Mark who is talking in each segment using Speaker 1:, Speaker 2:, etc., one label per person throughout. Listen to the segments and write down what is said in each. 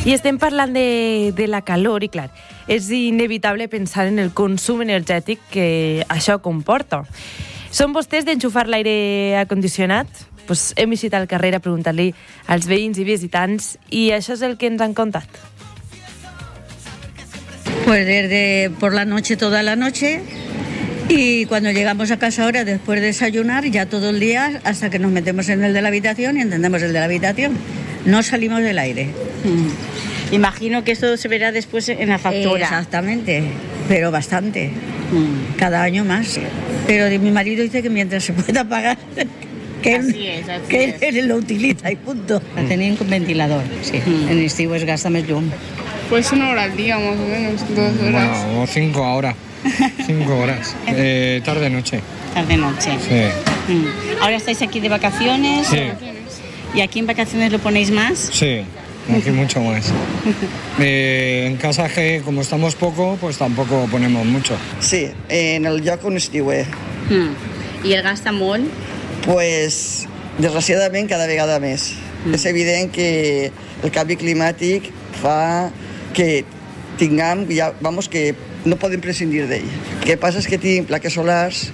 Speaker 1: I estem parlant de la calor i, clar, és inevitable pensar en el consum energètic que això comporta. Són vostès d'enxufar l'aire acondicionat? Pues hem visitat al carrer a preguntar-li als veïns i visitants i això és el que ens han contat.
Speaker 2: Pues desde por la noche, toda la noche, y cuando llegamos a casa ahora, después de desayunar, ya todo el día, hasta que nos metemos en el de la habitación y encendemos el de la habitación. No salimos del aire.
Speaker 3: Imagino que esto se verá después en la factura.
Speaker 2: Exactamente, pero bastante. Cada año más. Pero mi marido dice que mientras se pueda pagar, que él lo utiliza y punto.
Speaker 4: La tenim con ventilador, sí. En estiu es gasta més llum.
Speaker 5: Pues 1 hora al día, más o menos, 2 horas.
Speaker 6: Bueno, 5 ahora. 5 horas. Tarde-noche.
Speaker 4: Tarde-noche.
Speaker 6: Sí.
Speaker 4: ¿Ahora estáis aquí de vacaciones?
Speaker 6: Sí.
Speaker 4: ¿Y aquí en vacaciones lo ponéis más?
Speaker 6: Sí, aquí mucho más. En casa que como estamos poco, pues tampoco ponemos mucho.
Speaker 7: Sí, en el lloc on estiu.
Speaker 4: I el gasta molt?
Speaker 7: Pues, desgraciadament, cada vegada més. És evident que el canvi climàtic fa que tinguem, que no podem prescindir d'ell. El que passa és que tenim plaques solars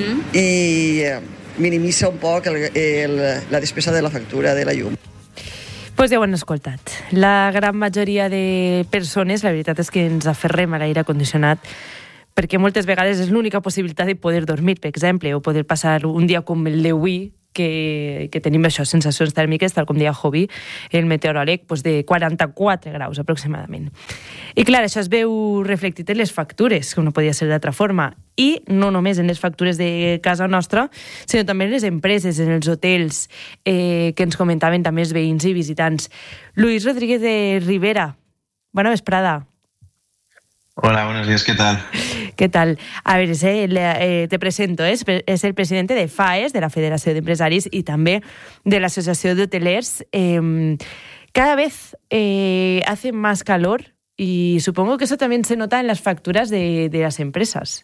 Speaker 7: i minimitza un poc la despesa de la factura de la llum.
Speaker 1: Pues ja ho han escoltat. La gran majoria de persones, la veritat és que ens aferrem a l'aire condicionat perquè moltes vegades és l'única possibilitat de poder dormir, per exemple, o poder passar un dia com el d'avui, que tenim això, sensacions tèrmiques, tal com deia Jovi, el meteoròleg, pues de 44 graus aproximadament. I clar, això es veu reflectit en les factures, que no podia ser d'altra forma, i no només en les factures de casa nostra, sinó també en les empreses, en els hotels, que ens comentaven també els veïns i visitants. Luis Rodríguez de Rivera, bona vesprada.
Speaker 8: Hola, buenos días, ¿qué tal?
Speaker 1: ¿Qué tal? A ver, te presento, es el presidente de FAES, de la Federación de Empresaris, y también de la Asociación de Hotelers. Cada vez hace más calor y supongo que eso también se nota en las facturas de las empresas.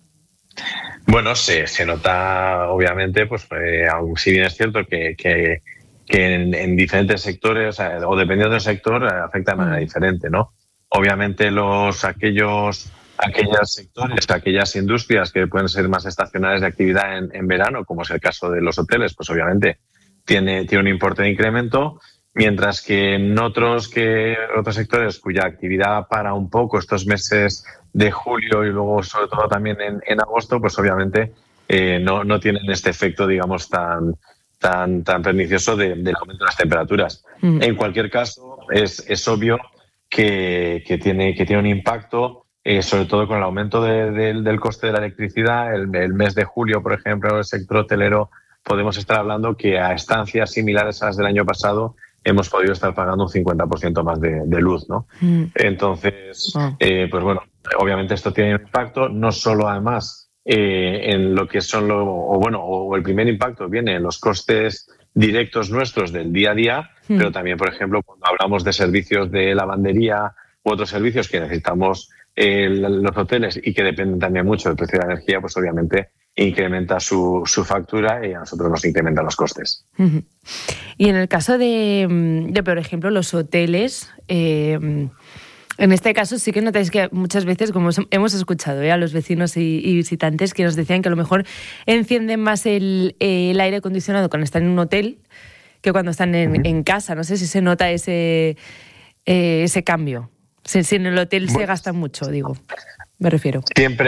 Speaker 8: Bueno, se nota, obviamente, pues aun si bien es cierto que en diferentes sectores, o dependiendo del sector, afecta de manera diferente, ¿no? Obviamente aquellos sectores, aquellas industrias que pueden ser más estacionales de actividad en verano, como es el caso de los hoteles, pues obviamente tiene un importe de incremento, mientras que en otros sectores cuya actividad para un poco estos meses de julio y luego sobre todo también en agosto, pues obviamente no tienen este efecto, digamos, tan pernicioso del aumento de las temperaturas. En cualquier caso, es obvio que tiene un impacto, sobre todo con el aumento del coste de la electricidad. El mes de julio, por ejemplo, en el sector hotelero podemos estar hablando que a estancias similares a las del año pasado hemos podido estar pagando un 50% más de luz, ¿no? Entonces, pues bueno, obviamente esto tiene un impacto, no solo además en lo que son o el primer impacto viene en los costes directos nuestros del día a día, pero también, por ejemplo, cuando hablamos de servicios de lavandería u otros servicios que necesitamos los hoteles y que dependen también mucho del precio de la energía, pues obviamente incrementa su factura y a nosotros nos incrementan los costes.
Speaker 1: Y en el caso de por ejemplo, los hoteles, en este caso sí que notáis que muchas veces, como hemos escuchado a los vecinos y visitantes que nos decían que a lo mejor encienden más el aire acondicionado cuando están en un hotel que cuando están en casa. No sé si se nota ese cambio. Si en el hotel se gasta mucho, digo, me refiero.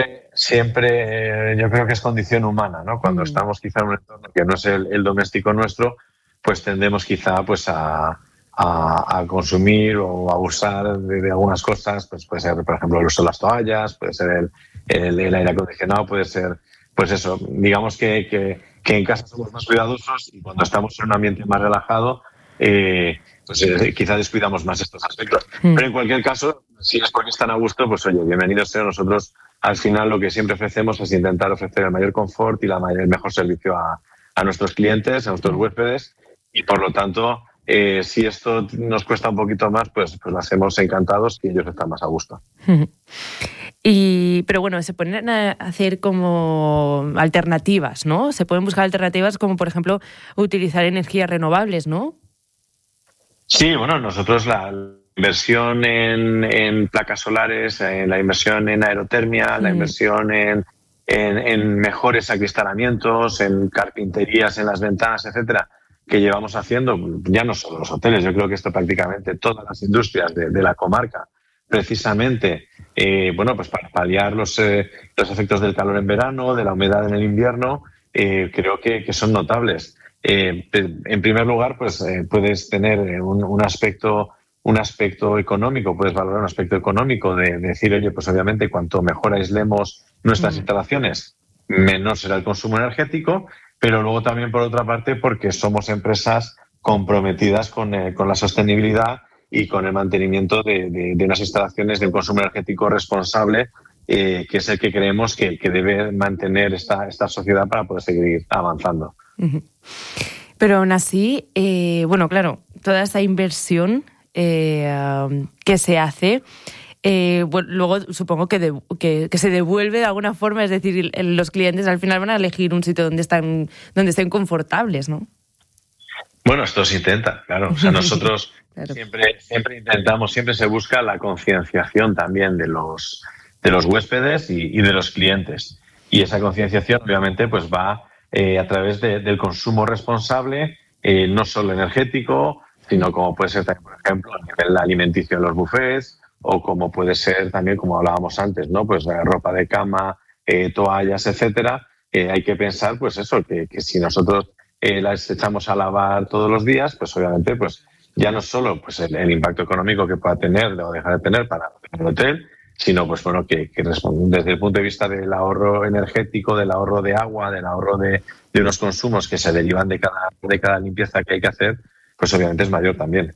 Speaker 8: Siempre yo creo que es condición humana, ¿no? Cuando estamos quizá en un entorno que no es el doméstico nuestro, pues tendemos quizá pues a consumir o a usar de algunas cosas, pues puede ser, por ejemplo, el uso de las toallas, puede ser el aire acondicionado, puede ser, pues eso, digamos que en casa somos más cuidadosos y cuando estamos en un ambiente más relajado, pues quizá descuidamos más estos aspectos. Pero en cualquier caso, si es porque están a gusto, pues oye, bienvenidos sean. Nosotros al final lo que siempre ofrecemos es intentar ofrecer el mayor confort y el mejor servicio a nuestros clientes, a nuestros huéspedes, y por lo tanto, si esto nos cuesta un poquito más, pues lo hacemos encantados y ellos están más a gusto.
Speaker 1: Pero bueno, se ponen a hacer como alternativas, ¿no? Se pueden buscar alternativas como, por ejemplo, utilizar energías renovables, ¿no?
Speaker 8: Sí, bueno, nosotros inversión en placas solares, la inversión en aerotermia, la inversión en mejores acristalamientos, en carpinterías en las ventanas, etcétera, que llevamos haciendo, ya no solo los hoteles, yo creo que esto prácticamente todas las industrias de la comarca, precisamente pues para paliar los efectos del calor en verano, de la humedad en el invierno, creo que son notables. En primer lugar, pues puedes tener un aspecto económico, puedes valorar un aspecto económico de decir, oye, pues obviamente cuanto mejor aislemos nuestras instalaciones, menor será el consumo energético, pero luego también por otra parte porque somos empresas comprometidas con la sostenibilidad y con el mantenimiento de unas instalaciones de un consumo energético responsable, que es el que creemos que debe mantener esta sociedad para poder seguir avanzando.
Speaker 1: Pero aún así, claro, toda esa inversión que se hace, luego supongo que se devuelve de alguna forma, es decir, los clientes al final van a elegir un sitio donde estén confortables, ¿no?
Speaker 8: Bueno, esto se intenta, claro. O sea, nosotros claro. siempre intentamos, siempre se busca la concienciación también de los huéspedes y de los clientes. Y esa concienciación, obviamente, pues va a través del consumo responsable, no solo energético, sino como puede ser también, por ejemplo, a nivel alimenticio en los buffets, o como puede ser también, como hablábamos antes, ¿no? Pues ropa de cama, toallas, etcétera. Hay que pensar, pues eso, que si nosotros las echamos a lavar todos los días, pues obviamente, pues ya no solo pues el impacto económico que pueda tener o dejar de tener para el hotel, sino pues bueno que desde el punto de vista del ahorro energético, del ahorro de agua, del ahorro de unos consumos que se derivan de cada limpieza que hay que hacer, pues obviamente es mayor también.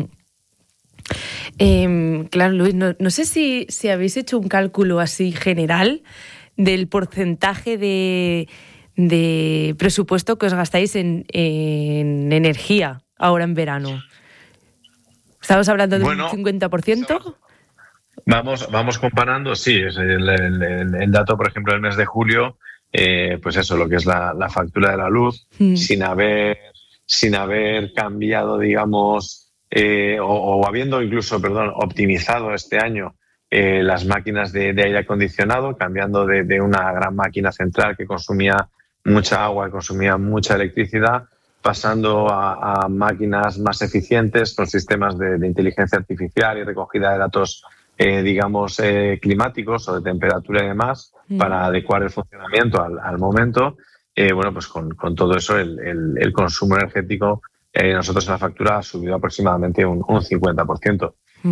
Speaker 1: Claro, Luis, no sé si habéis hecho un cálculo así general del porcentaje de presupuesto que os gastáis en energía ahora en verano. ¿Estamos hablando de un 50%?
Speaker 8: Vamos comparando, sí, es el dato, por ejemplo, del mes de julio, pues eso, lo que es la factura de la luz, sin haber cambiado, digamos, o habiendo incluso, optimizado este año las máquinas de aire acondicionado, cambiando de una gran máquina central que consumía mucha agua, que consumía mucha electricidad, pasando a máquinas más eficientes con sistemas de inteligencia artificial y recogida de datos climáticos o de temperatura y demás, para adecuar el funcionamiento al momento. Pues con todo eso el consumo energético nosotros en la factura ha subido aproximadamente un 50%.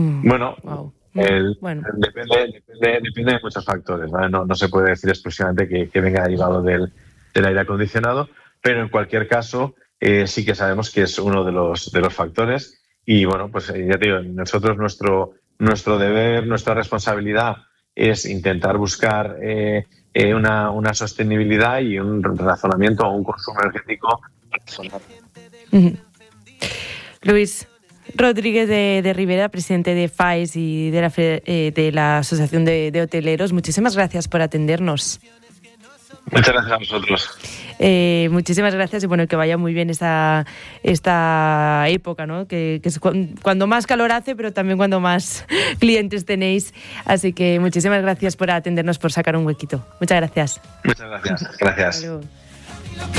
Speaker 8: Depende de muchos factores, ¿vale? No se puede decir exclusivamente que venga derivado del aire acondicionado, pero en cualquier caso sí que sabemos que es uno de los factores. Y bueno, pues ya te digo, nosotros nuestro deber, nuestra responsabilidad es intentar buscar una sostenibilidad y un razonamiento o un consumo energético razonable.
Speaker 1: Luis Rodríguez de Rivera, presidente de FAES y de la Asociación de Hoteleros, muchísimas gracias por atendernos.
Speaker 8: Muchas gracias a vosotros.
Speaker 1: Muchísimas gracias y bueno, que vaya muy bien esta época, ¿no? Que es cuando más calor hace, pero también cuando más clientes tenéis. Así que muchísimas gracias por atendernos, por sacar un huequito. Muchas gracias.
Speaker 8: Muchas gracias. Gracias.